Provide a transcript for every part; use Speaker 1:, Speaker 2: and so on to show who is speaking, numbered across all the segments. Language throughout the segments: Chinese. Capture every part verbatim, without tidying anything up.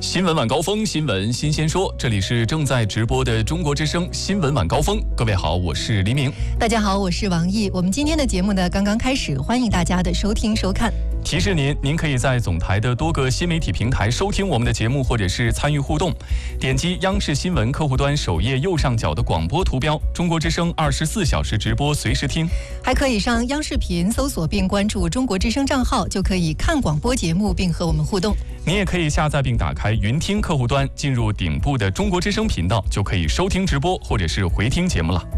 Speaker 1: 新闻晚高峰，新闻新鲜说，这里是正在直播的中国之声新闻晚高峰。各位好，我是黎明。
Speaker 2: 大家好，我是王毅。我们今天的节目呢刚刚开始，欢迎大家的收听收看。
Speaker 1: 提示您，您可以在总台的多个新媒体平台收听我们的节目，或者是参与互动。点击央视新闻客户端首页右上角的广播图标，中国之声二十四小时直播，随时听。
Speaker 2: 还可以上央视频搜索并关注中国之声账号，就可以看广播节目并和我们互动。
Speaker 1: 您也可以下载并打开云听客户端，进入顶部的中国之声频道，就可以收听直播或者是回听节目了。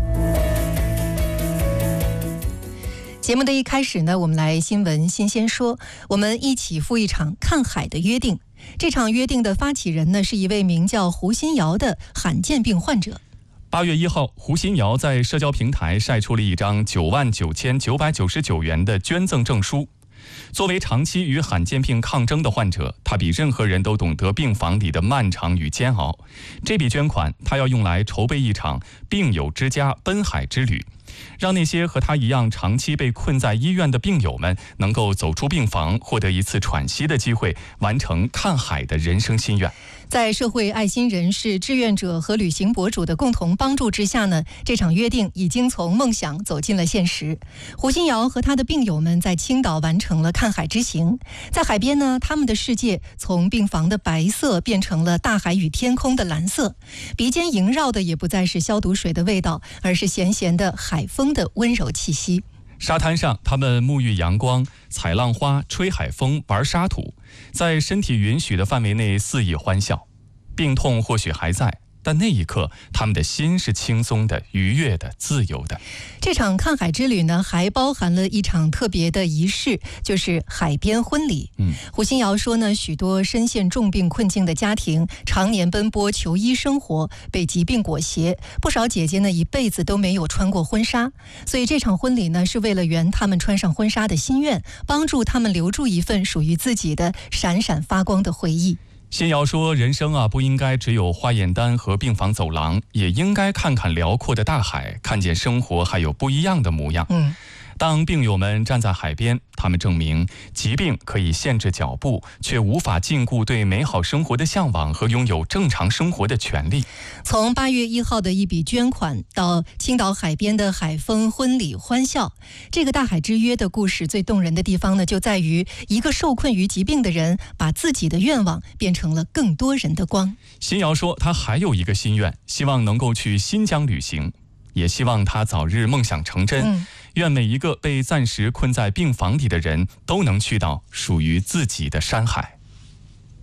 Speaker 2: 节目的一开始呢，我们来新闻新鲜说，我们一起赴一场看海的约定。这场约定的发起人呢，是一位名叫胡新瑶的罕见病患者。
Speaker 1: 八月一号，胡新瑶在社交平台晒出了一张九万九千九百九十九元的捐赠证书。作为长期与罕见病抗争的患者，他比任何人都懂得病房里的漫长与煎熬。这笔捐款，他要用来筹备一场病友之家奔海之旅，让那些和他一样长期被困在医院的病友们能够走出病房，获得一次喘息的机会，完成看海的人生心愿。
Speaker 2: 在社会爱心人士、志愿者和旅行博主的共同帮助之下呢，这场约定已经从梦想走进了现实。胡新瑶和他的病友们在青岛完成了看海之行。在海边呢，他们的世界从病房的白色变成了大海与天空的蓝色，鼻尖萦绕的也不再是消毒水的味道，而是咸咸的海风的温柔气息。
Speaker 1: 沙滩上，他们沐浴阳光，采浪花，吹海风，玩沙土，在身体允许的范围内肆意欢笑。病痛或许还在，但那一刻他们的心是轻松的、愉悦的、自由的。
Speaker 2: 这场看海之旅呢，还包含了一场特别的仪式，就是海边婚礼。嗯，胡新瑶说呢，许多深陷重病困境的家庭常年奔波求医生活，被疾病裹挟，不少姐姐呢一辈子都没有穿过婚纱，所以这场婚礼呢是为了圆他们穿上婚纱的心愿，帮助他们留住一份属于自己的闪闪发光的回忆。
Speaker 1: 新瑶说，人生啊不应该只有化验单和病房走廊，也应该看看辽阔的大海，看见生活还有不一样的模样。嗯，当病友们站在海边，他们证明疾病可以限制脚步，却无法禁锢对美好生活的向往和拥有正常生活的权利。
Speaker 2: 从八月一号的一笔捐款到青岛海边的海风婚礼欢笑，这个大海之约的故事最动人的地方呢，就在于一个受困于疾病的人把自己的愿望变成了更多人的光。
Speaker 1: 新瑶说，他还有一个心愿，希望能够去新疆旅行，也希望他早日梦想成真。嗯，愿每一个被暂时困在病房里的人都能去到属于自己的山海。